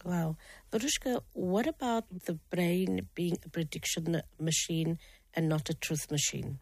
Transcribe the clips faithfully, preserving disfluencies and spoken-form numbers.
Wow. Varushka, what about the brain being a prediction machine and not a truth machine?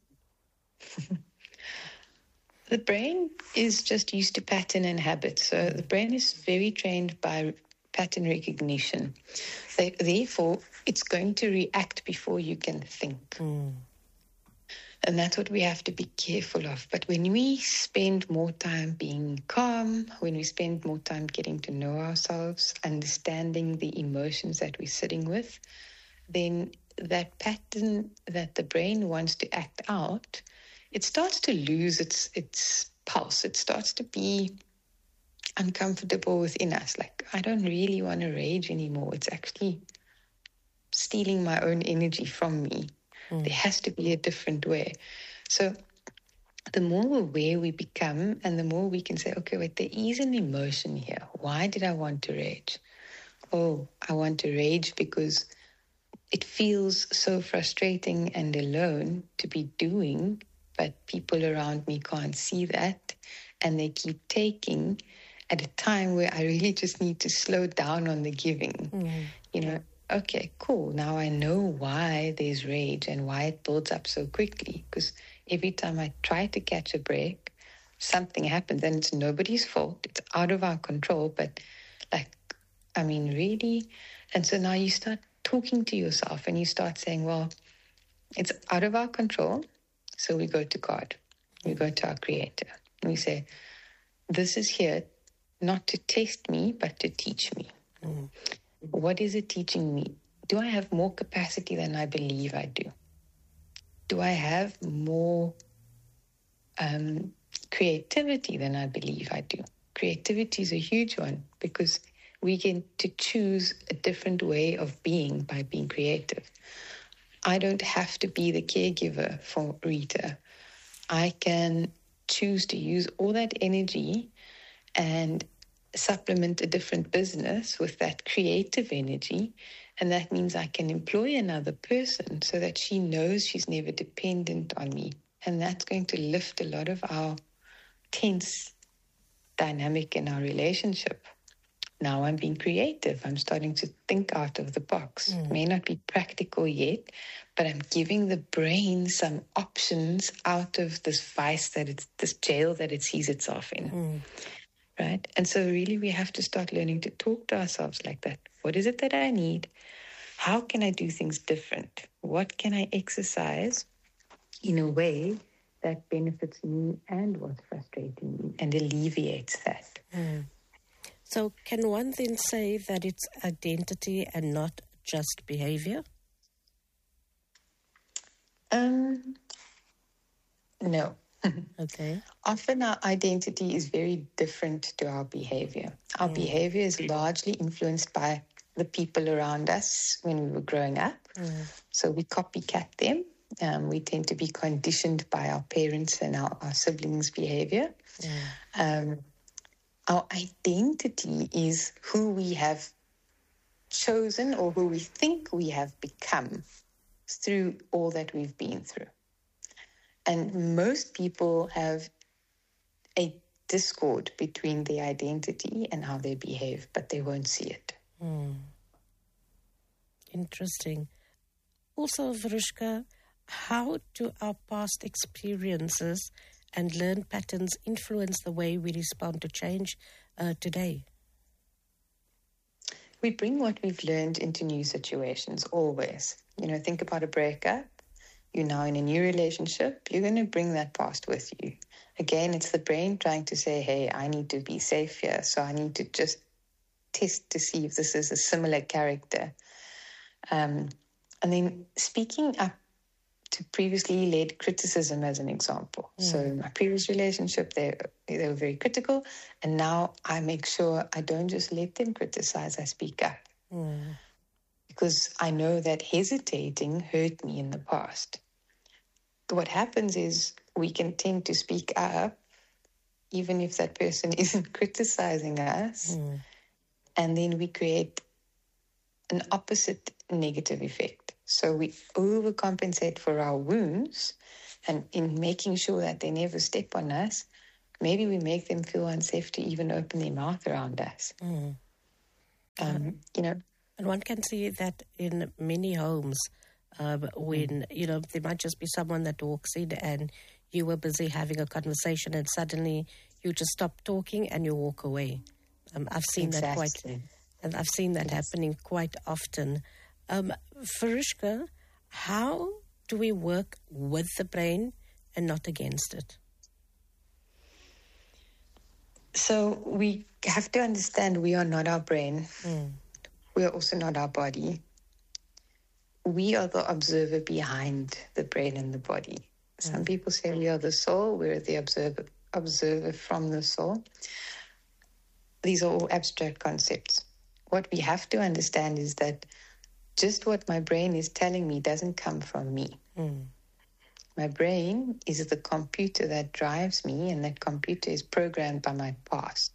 The brain is just used to pattern and habit. So the brain is very trained by pattern recognition. So therefore, it's going to react before you can think. Mm. And that's what we have to be careful of. But when we spend more time being calm, when we spend more time getting to know ourselves, understanding the emotions that we're sitting with, then that pattern that the brain wants to act out, it starts to lose its its pulse. It starts to be uncomfortable within us. Like, I don't really want to rage anymore. It's actually stealing my own energy from me. Mm. There has to be a different way. So the more aware we become and the more we can say, okay, wait, there is an emotion here. Why did I want to rage? Oh, I want to rage because it feels so frustrating and alone to be doing, but people around me can't see that, and they keep taking at a time where I really just need to slow down on the giving. Mm. You know, okay, cool. Now I know why there's rage and why it builds up so quickly, because every time I try to catch a break, something happens, and it's nobody's fault. It's out of our control, but like, I mean, really? And so now you start talking to yourself and you start saying, well, it's out of our control. So we go to God, we go to our Creator, and we say, this is here not to test me, but to teach me. Mm. What is it teaching me? Do I have more capacity than I believe I do? Do I have more um, creativity than I believe I do? Creativity is a huge one because we get to choose a different way of being by being creative. I don't have to be the caregiver for Rita. I can choose to use all that energy and supplement a different business with that creative energy. And that means I can employ another person so that she knows she's never dependent on me. And that's going to lift a lot of our tense dynamic in our relationship. Now I'm being creative. I'm starting to think out of the box. Mm. It may not be practical yet, but I'm giving the brain some options out of this vice that it's, this jail that it sees itself in. Mm. Right? And so really we have to start learning to talk to ourselves like that. What is it that I need? How can I do things different? What can I exercise in a way that benefits me and what's frustrating me and alleviates that? Mm. So can one then say that it's identity and not just behavior? Um, no. Okay. Often our identity is very different to our behavior. Our mm. behavior is largely influenced by the people around us when we were growing up. Mm. So we copycat them. Um, we tend to be conditioned by our parents and our, our siblings' behavior. Mm. Um, our identity is who we have chosen or who we think we have become through all that we've been through. And most people have a discord between their identity and how they behave, but they won't see it. Mm. Interesting. Also, Varushka, how do our past experiences and learned patterns influence the way we respond to change uh, today? We bring what we've learned into new situations, always. You know, think about a breakup. You're now in a new relationship. You're going to bring that past with you. Again, it's the brain trying to say, hey, I need to be safe here, so I need to just test to see if this is a similar character. Um, and then speaking up to previously led criticism as an example. Mm. So in my previous relationship, they, they were very critical, and now I make sure I don't just let them criticize, I speak up. Mm. Because I know that hesitating hurt me in the past. What happens is we can tend to speak up even if that person isn't criticizing us, mm. and then we create an opposite negative effect. So we overcompensate for our wounds, and in making sure that they never step on us, maybe we make them feel unsafe to even open their mouth around us. Mm. Um, you know, and one can see that in many homes um, when, mm. you know, there might just be someone that walks in and you were busy having a conversation and suddenly you just stop talking and you walk away. Um, I've seen exactly. that quite, and I've seen that yes. happening quite often. Um, Farishka, how do we work with the brain and not against it? So we have to understand we are not our brain. Mm. We are also not our body. We are the observer behind the brain and the body. Mm. Some people say we are the soul. We're the observer, observer from the soul. These are all abstract concepts. What we have to understand is that just what my brain is telling me doesn't come from me. Mm. My brain is the computer that drives me, and that computer is programmed by my past.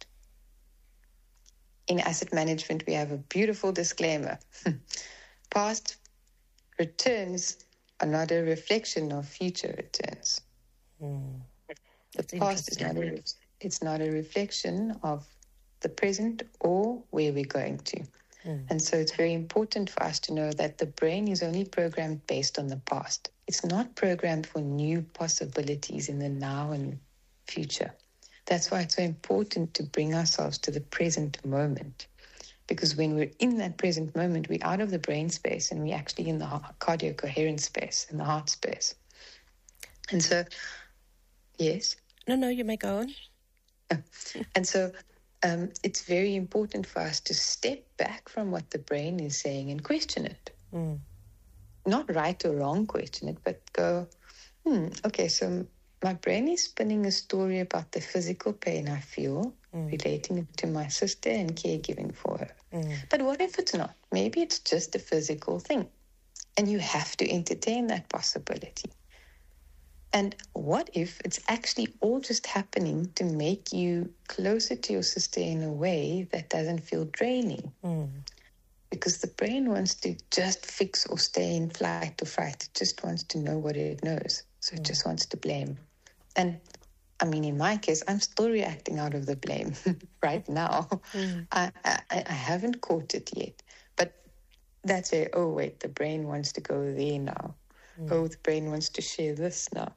In asset management, we have a beautiful disclaimer. Past returns are not a reflection of future returns. Mm. The past is not a, it's not a reflection of the present or where we're going to. Mm. And so it's very important for us to know that the brain is only programmed based on the past. It's not programmed for new possibilities in the now and future. That's why it's so important to bring ourselves to the present moment. Because when we're in that present moment, we're out of the brain space and we're actually in the cardiac coherence space, in the heart space. And so, yes? No, no, you may go on. And so um, it's very important for us to step back from what the brain is saying and question it. Mm. Not right or wrong question it, but go, hmm, okay, so my brain is spinning a story about the physical pain I feel, mm. relating it to my sister and caregiving for her. Mm. But what if it's not? Maybe it's just a physical thing. And you have to entertain that possibility. And what if it's actually all just happening to make you closer to your sister in a way that doesn't feel draining? Mm. Because the brain wants to just fix or stay in flight or fright. It just wants to know what it knows. So it mm. just wants to blame. And I mean, in my case, I'm still reacting out of the blame right now. Mm. I, I, I haven't caught it yet. But that's a, oh, wait, the brain wants to go there now. Mm. Oh, the brain wants to share this now.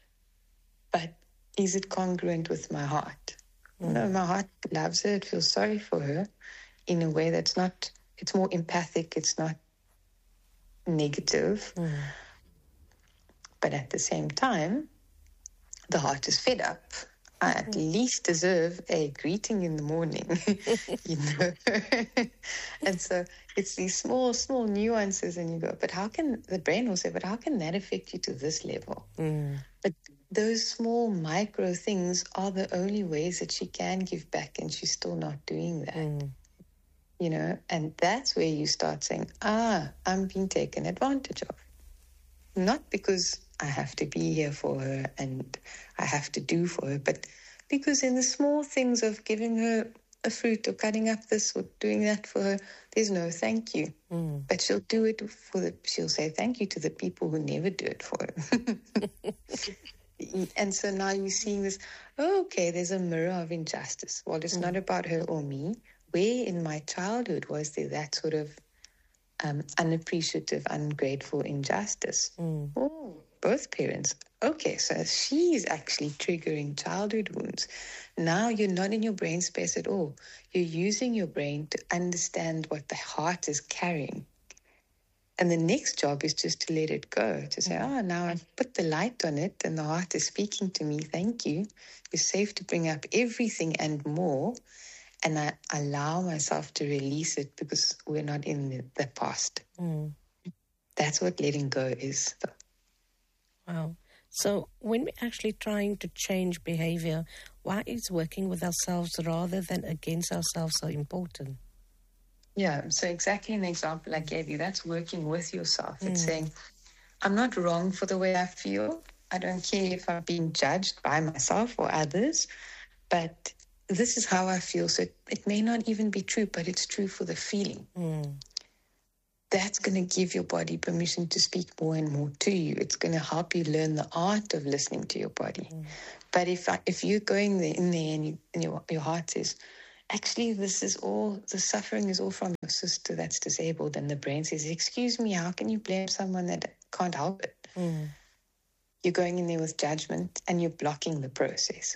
But is it congruent with my heart? Mm. No, my heart loves her. It feels sorry for her in a way that's not, it's more empathic. It's not negative. Mm. But at the same time, the heart is fed up. I at mm. least deserve a greeting in the morning, you know. And so it's these small, small nuances, and you go, but how can, the brain will say, but how can that affect you to this level? Mm. But those small micro things are the only ways that she can give back, and she's still not doing that. Mm. You know, and that's where you start saying, ah, I'm being taken advantage of. Not because I have to be here for her and I have to do for her, but because in the small things of giving her a fruit or cutting up this or doing that for her, there's no thank you. Mm. But she'll do it for the, she'll say thank you to the people who never do it for her. And so now you're seeing this, oh, okay, there's a mirror of injustice. Well, it's mm. not about her or me. Where in my childhood was there that sort of um, unappreciative, ungrateful injustice? Mm. Oh, both parents. Okay, so she's actually triggering childhood wounds. Now you're not in your brain space at all. You're using your brain to understand what the heart is carrying. And the next job is just to let it go, to say, mm. oh, now I've put the light on it and the heart is speaking to me. Thank you. You're safe to bring up everything and more. And I allow myself to release it because we're not in the, the past. Mm. That's what letting go is. Wow. So when we're actually trying to change behavior, why is working with ourselves rather than against ourselves so important? Yeah, so exactly in the example I gave you, that's working with yourself. Mm. It's saying, I'm not wrong for the way I feel. I don't care if I'm being judged by myself or others, but this is how I feel. So it, it may not even be true, but it's true for the feeling. Mm. That's going to give your body permission to speak more and more to you. It's going to help you learn the art of listening to your body. Mm. But if I, if you're going there in there and, you, and your, your heart says, actually, this is all, the suffering is all from your sister that's disabled. And the brain says, excuse me, how can you blame someone that can't help it? Mm. You're going in there with judgment and you're blocking the process.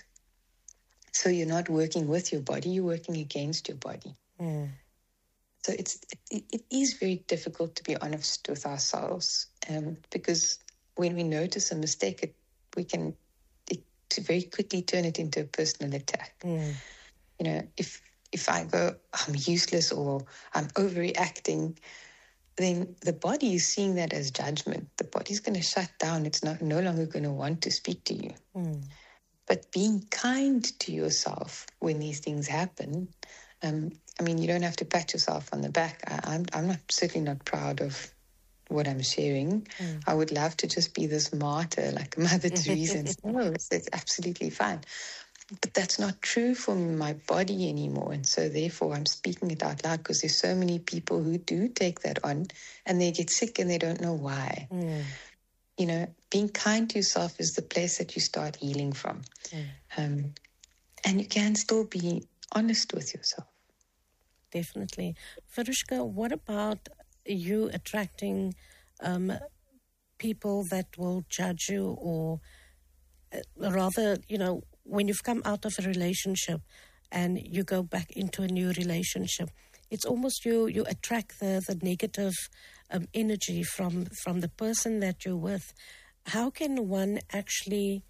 So you're not working with your body, you're working against your body. Mm. So it's it, it is very difficult to be honest with ourselves, um, because when we notice a mistake, it, we can it, to very quickly turn it into a personal attack. Mm. You know, if if I go, I'm useless or I'm overreacting, then the body is seeing that as judgment. The body's going to shut down. It's not no longer going to want to speak to you. Mm. But being kind to yourself when these things happen, um, I mean, you don't have to pat yourself on the back. I, I'm, I'm not certainly not proud of what I'm sharing. Mm. I would love to just be this martyr like Mother Teresa and say, no, it's, it's absolutely fine. But that's not true for my body anymore. And so therefore I'm speaking it out loud, because there's so many people who do take that on and they get sick and they don't know why. Mm. You know, being kind to yourself is the place that you start healing from. Mm. Um, and you can still be honest with yourself. Definitely. Verushka, what about you attracting um, people that will judge you, or uh, rather, you know, when you've come out of a relationship and you go back into a new relationship, it's almost you you attract the, the negative um, energy from, from the person that you're with. How can one actually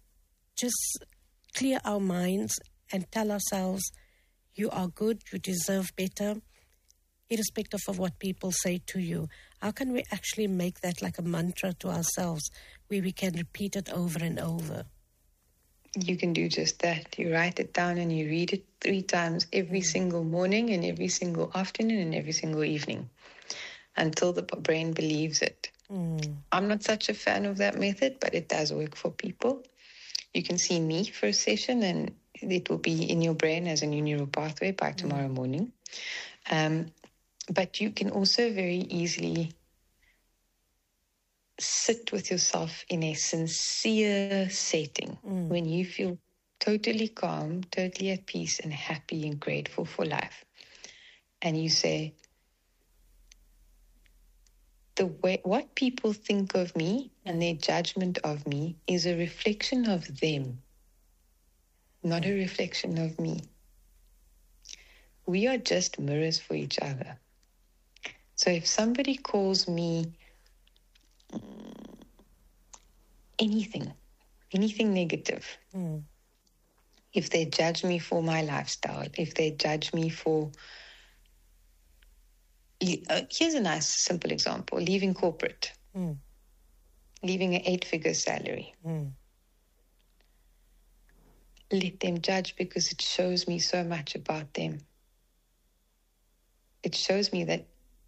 just clear our minds and tell ourselves, you are good, you deserve better, irrespective of what people say to you? How can we actually make that like a mantra to ourselves where we can repeat it over and over? You can do just that. You write it down and you read it three times every mm. single morning and every single afternoon and every single evening until the brain believes it. Mm. I'm not such a fan of that method, but it does work for people. You can see me for a session and it will be in your brain as a new neural pathway by tomorrow mm. morning. Um, but you can also very easily sit with yourself in a sincere setting mm. when you feel totally calm, totally at peace and happy and grateful for life. And you say, the way what people think of me and their judgment of me is a reflection of them, not a reflection of me. We are just mirrors for each other. So if somebody calls me um, anything, anything negative, mm. if they judge me for my lifestyle, if they judge me for... Uh, here's a nice, simple example. Leaving corporate. Mm. Leaving an eight-figure salary. Mm. Let them judge, because it shows me so much about them. It shows me that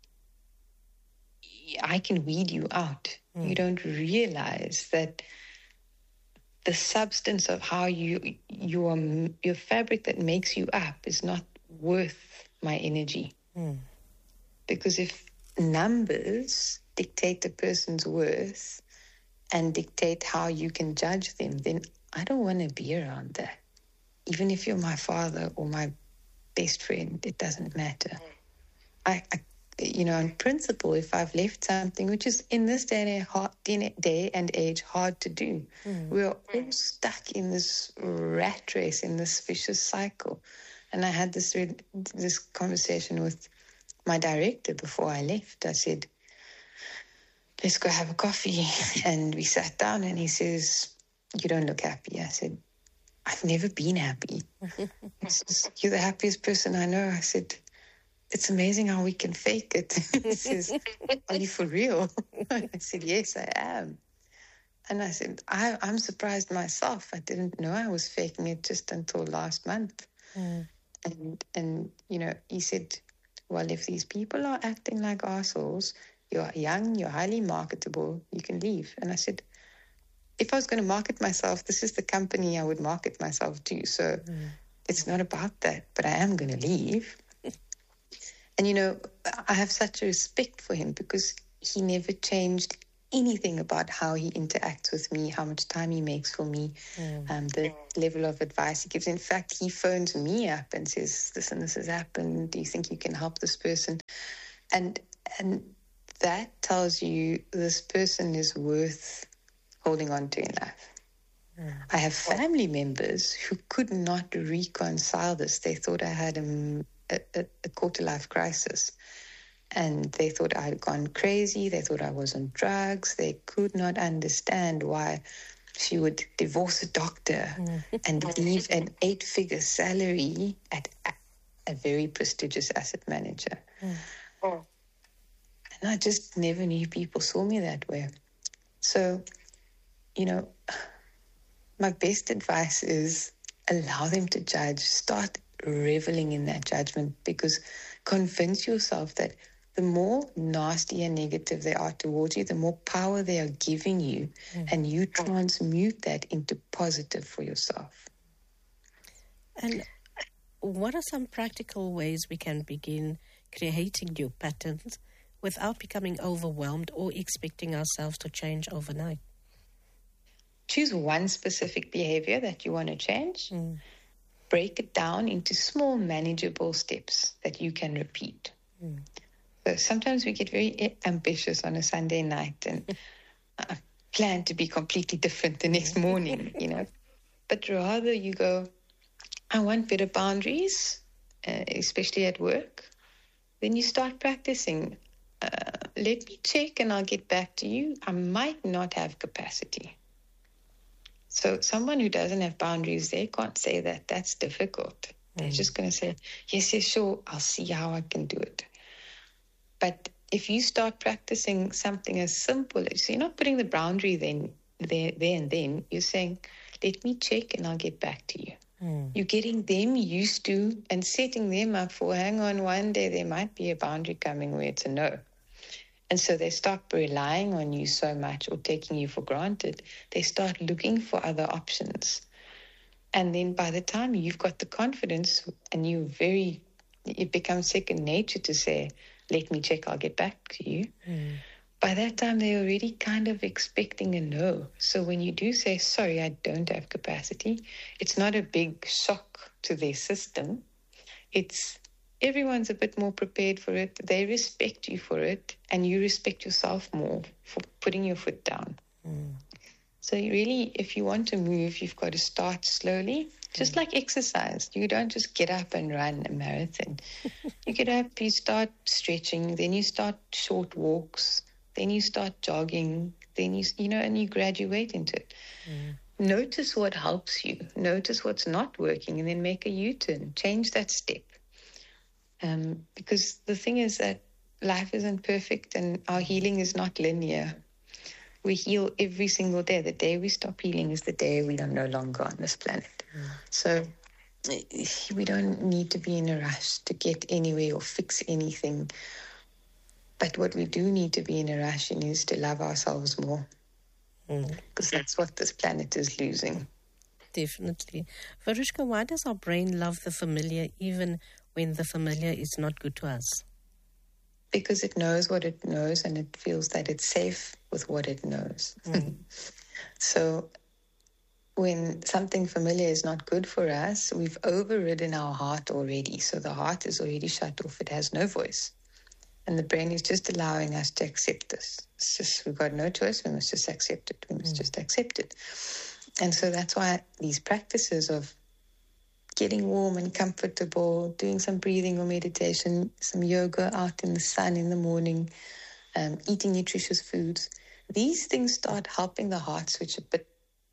I can weed you out. Mm. You don't realize that the substance of how you, your, your fabric that makes you up is not worth my energy. Mm. Because if numbers dictate a person's worth and dictate how you can judge them, then I don't want to be around that. Even if you're my father or my best friend, it doesn't matter. I, I you know, in principle, if I've left something, which is in this day and age, hard, day and age hard to do, mm. we're all stuck in this rat race, in this vicious cycle. And I had this this conversation with my director before I left. I said, let's go have a coffee. And we sat down and he says, you don't look happy. I said, I've never been happy. He says, you're the happiest person I know. I said, it's amazing how we can fake it. He says, are you for real? I said, yes, I am. And I said, I, I'm surprised myself. I didn't know I was faking it just until last month. Mm. And, and, you know, he said, well, if these people are acting like assholes, you're young, you're highly marketable, you can leave. And I said, if I was going to market myself, this is the company I would market myself to. So mm. it's not about that, but I am going to leave. And, you know, I have such a respect for him because he never changed anything about how he interacts with me, how much time he makes for me, mm. um, the level of advice he gives. In fact, he phones me up and says, this and this has happened. Do you think you can help this person? And and that tells you this person is worth holding on to in life. Mm. I have family members who could not reconcile this. They thought I had a, a, a quarter-life crisis. And they thought I had gone crazy. They thought I was on drugs. They could not understand why she would divorce a doctor mm. and leave an eight-figure salary at a very prestigious asset manager. Mm. And I just never knew people saw me that way. So, you know, my best advice is allow them to judge. Start reveling in that judgment, because convince yourself that the more nasty and negative they are towards you, the more power they are giving you, mm. and you transmute that into positive for yourself. And what are some practical ways we can begin creating new patterns without becoming overwhelmed or expecting ourselves to change overnight? Choose one specific behavior that you want to change. Mm. Break it down into small, manageable steps that you can repeat. Mm. So sometimes we get very ambitious on a Sunday night and uh, plan to be completely different the next morning, you know. But rather you go, I want better boundaries, uh, especially at work. Then you start practicing. Uh, let me check and I'll get back to you. I might not have capacity. So someone who doesn't have boundaries, they can't say that. That's difficult. Mm. They're just going to say, yes, yes, sure, I'll see how I can do it. But if you start practicing something as simple as, so you're not putting the boundary then, there, there and then, you're saying, let me check and I'll get back to you. Mm. You're getting them used to and setting them up for, hang on, one day there might be a boundary coming where it's a no. And so they stop relying on you so much or taking you for granted. They start looking for other options. And then by the time you've got the confidence and you very, it becomes second nature to say, let me check, I'll get back to you. Mm. By that time, they're already kind of expecting a no. So when you do say, sorry, I don't have capacity, it's not a big shock to their system. It's everyone's a bit more prepared for it. They respect you for it, and you respect yourself more for putting your foot down. Mm. So you really, if you want to move, you've got to start slowly, just mm. like exercise. You don't just get up and run a marathon. You get up, you start stretching, then you start short walks, then you start jogging, then you, you know, and you graduate into it. Mm. Notice what helps you. Notice what's not working, and then make a U-turn. Change that step. Um, because the thing is that life isn't perfect and our healing is not linear. We heal every single day. The day we stop healing is the day we are no longer on this planet. Mm. So we don't need to be in a rush to get anywhere or fix anything. But what we do need to be in a rush in is to love ourselves more. Mm. Because that's what this planet is losing. Definitely. Verushka, why does our brain love the familiar even when the familiar is not good to us? Because it knows what it knows and it feels that it's safe with what it knows. Mm. So when something familiar is not good for us, we've overridden our heart already. So the heart is already shut off. It has no voice. And the brain is just allowing us to accept this. It's just, we've got no choice. We must just accept it. We must mm. just accept it. And so that's why these practices of getting warm and comfortable, doing some breathing or meditation, some yoga out in the sun in the morning, um, eating nutritious foods, these things start helping the heart switch a bit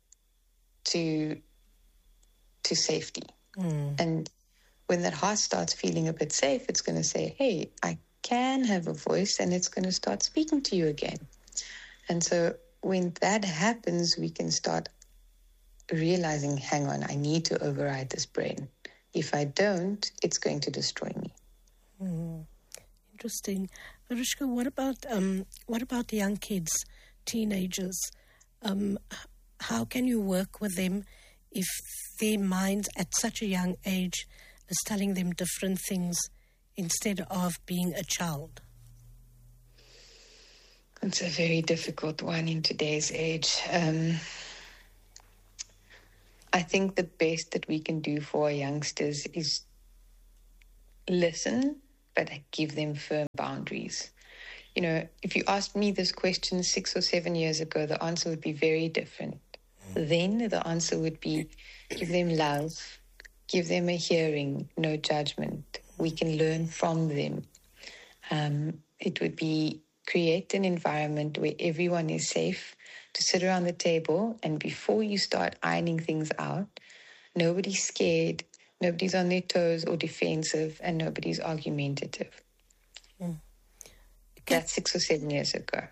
to, to safety. Mm. And when that heart starts feeling a bit safe, it's going to say, hey, I can have a voice, and it's going to start speaking to you again. And so when that happens, we can start realizing, hang on, I need to override this brain. If I don't, it's going to destroy me. Mm. Interesting. Verushka, what about um, what about young kids, teenagers? Um, how can you work with them if their minds at such a young age is telling them different things instead of being a child? It's a very difficult one in today's age. Um, I think the best that we can do for our youngsters is listen, but give them firm boundaries. You know, if you asked me this question six or seven years ago, the answer would be very different. Then the answer would be give them love, give them a hearing, no judgment. We can learn from them. Um, it would be create an environment where everyone is safe to sit around the table, and before you start ironing things out, nobody's scared, nobody's on their toes or defensive, and nobody's argumentative. Mm. That's six or seven years ago.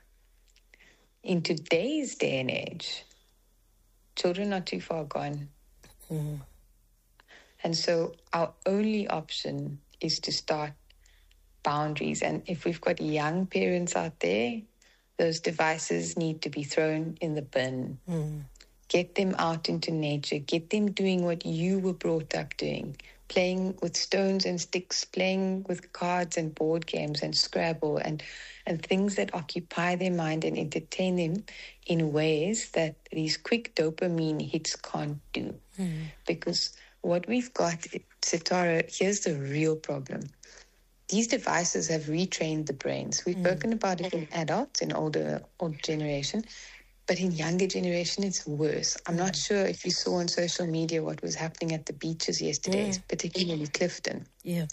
In today's day and age, children are too far gone. Mm. And so our only option is to start boundaries. And if we've got young parents out there, those devices need to be thrown in the bin. Mm. Get them out into nature. Get them doing what you were brought up doing. Playing with stones and sticks, playing with cards and board games and Scrabble and, and things that occupy their mind and entertain them in ways that these quick dopamine hits can't do. Mm. Because what we've got, Sitara, here's the real problem. These devices have retrained the brains. We've mm. spoken about it in adults, in older, older generation, but in younger generation, it's worse. I'm mm. not sure if you saw on social media what was happening at the beaches yesterday, mm. particularly Clifton. Yeah.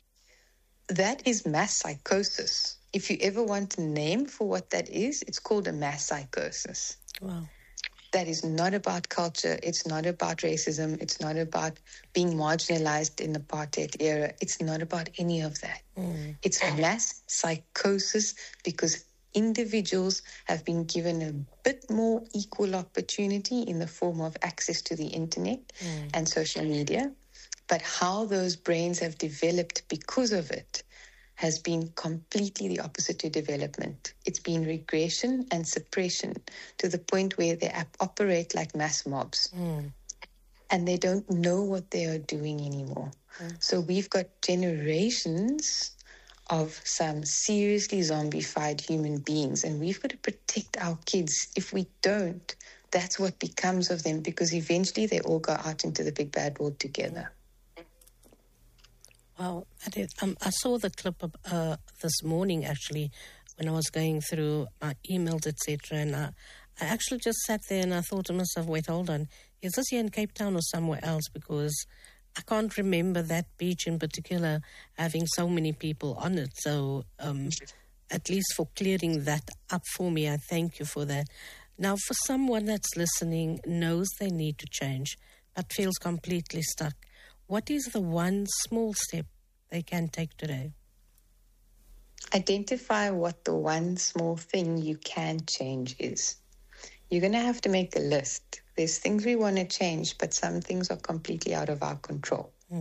That is mass psychosis. If you ever want a name for what that is, it's called a mass psychosis. Wow. That is not about culture. It's not about racism. It's not about being marginalized in the apartheid era. It's not about any of that. Mm. It's mass psychosis because individuals have been given a bit more equal opportunity in the form of access to the internet mm. and social media. But how those brains have developed because of it has been completely the opposite to development. It's been regression and suppression to the point where they operate like mass mobs. Mm. And they don't know what they are doing anymore. Mm. So we've got generations of some seriously zombified human beings, and we've got to protect our kids. If we don't, that's what becomes of them, because eventually they all go out into the big bad world together. Wow, that is, um, I saw the clip of, uh, this morning, actually, when I was going through my emails, et cetera. And I, I actually just sat there and I thought to myself, wait, hold on. Is this here in Cape Town or somewhere else? Because I can't remember that beach in particular having so many people on it. So um, at least for clearing that up for me, I thank you for that. Now, for someone that's listening, knows they need to change, but feels completely stuck, what is the one small step they can take today? Identify what the one small thing you can change is. You're going to have to make a list. There's things we want to change, but some things are completely out of our control. Mm.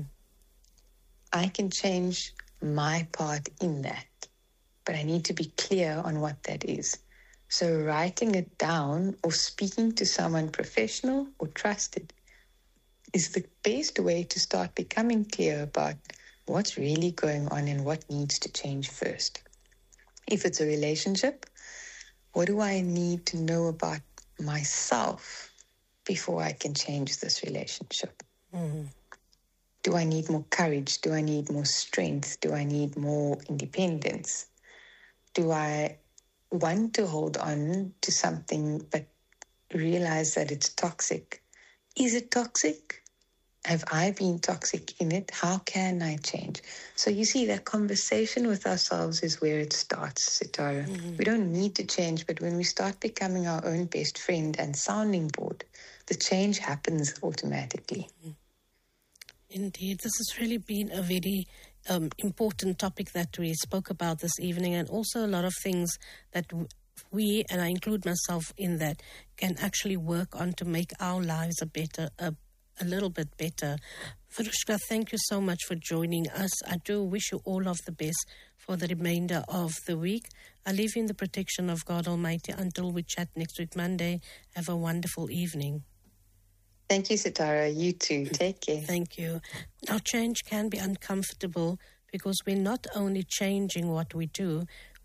I can change my part in that, but I need to be clear on what that is. So writing it down or speaking to someone professional or trusted is the best way to start becoming clear about what's really going on and what needs to change first. If it's a relationship, what do I need to know about myself before I can change this relationship? Mm-hmm. Do I need more courage? Do I need more strength? Do I need more independence? Do I want to hold on to something but realize that it's toxic? Is it toxic? Have I been toxic in it? How can I change? So you see, that conversation with ourselves is where it starts, Sitara. Mm-hmm. We don't need to change, but when we start becoming our own best friend and sounding board, the change happens automatically. Mm-hmm. Indeed, this has really been a very um, important topic that we spoke about this evening, and also a lot of things that we, and I include myself in that, can actually work on to make our lives a better, a, a little bit better. Verushka, thank you so much for joining us. I do wish you all of the best for the remainder of the week. I leave you in the protection of God Almighty until we chat next week, Monday. Have a wonderful evening. Thank you, Sitara. You too. Take care. Thank you. Now, change can be uncomfortable because we're not only changing what we do,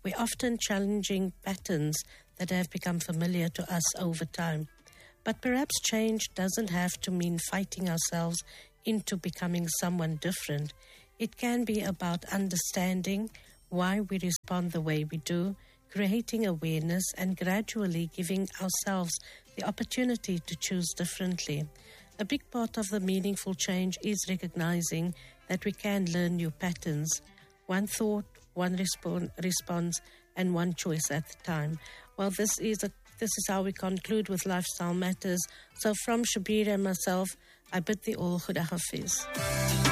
We're often challenging patterns that have become familiar to us over time. But perhaps change doesn't have to mean fighting ourselves into becoming someone different. It can be about understanding why we respond the way we do, creating awareness, and gradually giving ourselves the opportunity to choose differently. A big part of the meaningful change is recognizing that we can learn new patterns, one thought, one respon- response, and one choice at a time. Well, this is a this is how we conclude with Lifestyle Matters. So from Shabir and myself, I bid thee all Khuda Hafiz.